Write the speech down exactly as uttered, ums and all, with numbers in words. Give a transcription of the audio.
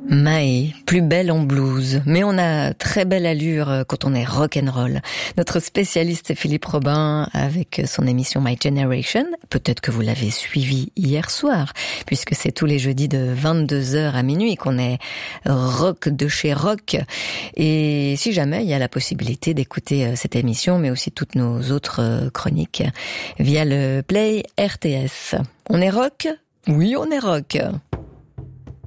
Mae, plus belle en blues, mais on a très belle allure quand on est rock'n'roll. Notre spécialiste Philippe Robin avec son émission My Generation. Peut-être que vous l'avez suivi hier soir, puisque c'est tous les jeudis de vingt-deux heures à minuit qu'on est rock de chez rock. Et si jamais il y a la possibilité d'écouter cette émission, mais aussi toutes nos autres chroniques via le Play R T S. On est rock ? Oui, on est rock.